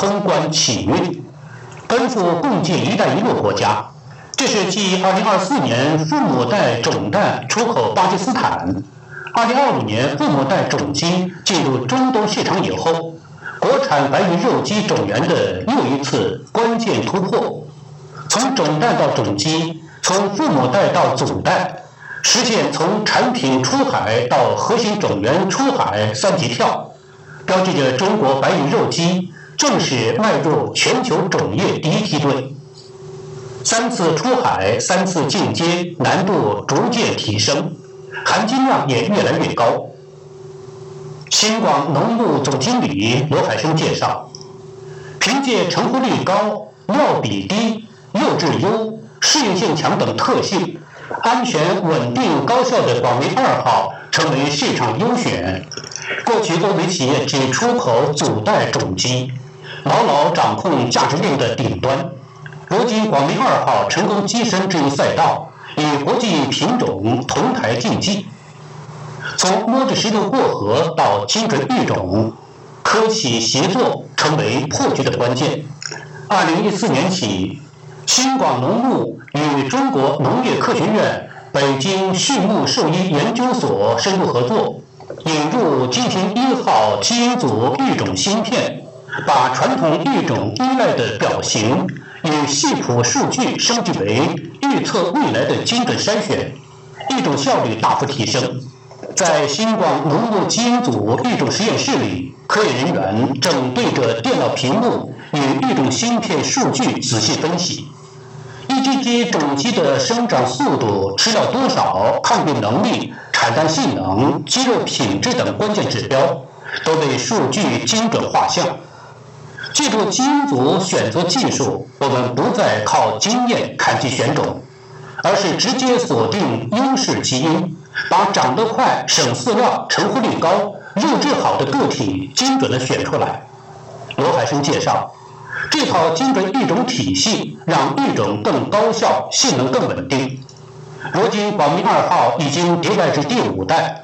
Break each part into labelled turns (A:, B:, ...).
A: 通关启运，奔赴共建“一带一路”国家。这是继2024年父母带种蛋出口巴基斯坦，2025年父母带种鸡进入中东市场以后，国产白鱼肉鸡种源的又一次关键突破。从种蛋到种鸡，从父母带到祖带，实现从产品出海到核心种源出海3级跳，标志着中国白鱼肉鸡正式迈入全球种业第一梯队。3次出海，3次进阶，难度逐渐提升，含金量也越来越高。新广农牧总经理罗海生介绍，凭借成活率高、料比低、肉质优、适应性强等特性，安全稳定高效的广明2号成为市场优选。过去欧美企业只出口祖代种鸡，牢牢掌控价值链的顶端。如今广明2号成功跻身这一赛道，与国际品种同台竞技。从摸着石头过河到精准育种，科企协作成为破局的关键。2014年起，新广农牧与中国农业科学院北京畜牧兽医研究所深入合作，引入金庭1号基因组育种芯片，把传统育种依赖的表型与系谱数据升级为预测未来的精准筛选，育种效率大幅提升。在新广农牧基因组育种实验室里，科研人员正对着电脑屏幕与育种芯片数据仔细分析，一只只种鸡的生长速度、吃料多少、抗病能力、产蛋性能、肌肉品质等关键指标都被数据精准画像。借助基因组选择技术，我们不再靠经验看鸡选种，而是直接锁定优势基因，把长得快、省饲料、成活率高、肉质好的个体精准地选出来。罗海生介绍，这套精准育种体系让育种更高效、性能更稳定。如今广明2号已经迭代至第5代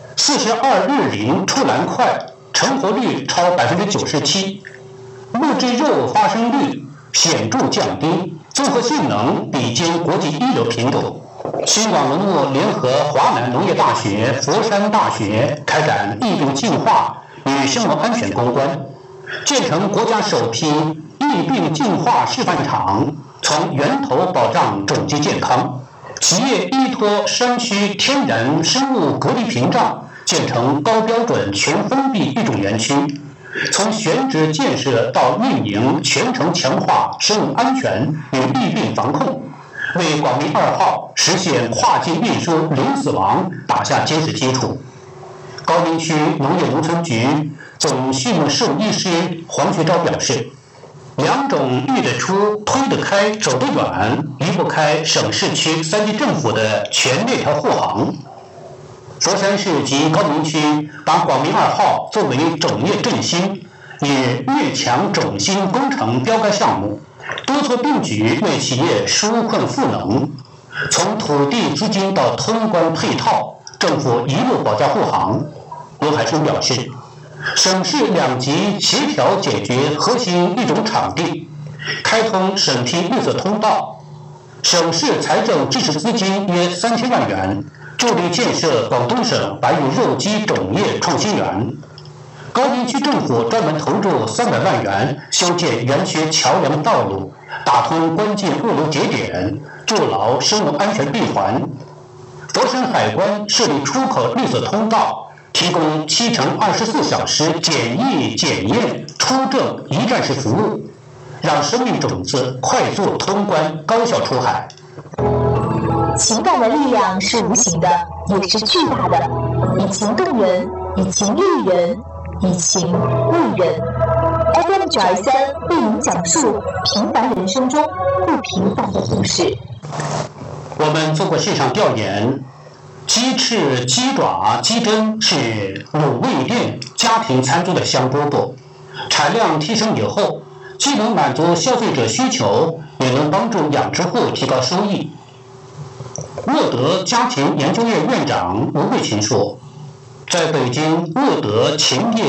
A: ，42日龄出栏快，成活率超97%，木质肉发生率显著降低，综合性能比肩国际一流品种。新广农牧联合华南农业大学、佛山大学开展疫病净化与生物安全攻关，建成国家首批疫病净化示范场，从源头保障种鸡健康。企业依托山区天然生物隔离屏障，建成高标准全封闭育种园区，从选址建设到运营全程强化生物安全与疫病防控，为广明2号实现跨境运输零死亡打下坚实基础。高明区农业农村局总畜牧兽医师黄学昭表示，2种育得出、推得开、走得远，离不开省市区3级政府的全链条护航。佛山市及高明区把广明2号作为种业振兴，以越强种芯工程标杆项目，多措并举为企业纾困赋能。从土地资金到通关配套，政府一路保驾护航。罗海生表示，省市2级协调解决核心育种场地，开通审批绿色通道，省市财政支持资金约3000万元，助力建设广东省白鱼肉鸡种业创新园。高明区政府专门投入300万元修建园区桥梁道路，打通关键物流节点，筑牢生物安全闭环。佛山海关设立出口绿色通道，提供7×24小时检疫检验出证一站式服务，让生命种子快速通关高效出海。
B: 情感的力量是无形的，也是巨大的，以情动人，以情育人，以情育人。FM923为您讲述平凡人生中不平凡的故事。
A: 我们做过市场调研，鸡翅、鸡爪、鸡胗是卤味店家庭餐桌的香饽饽，产量提升以后，既能满足消费者需求，也能帮助养殖户提高收益。沃德家禽研究院院长吴桂琴说，在北京沃德禽业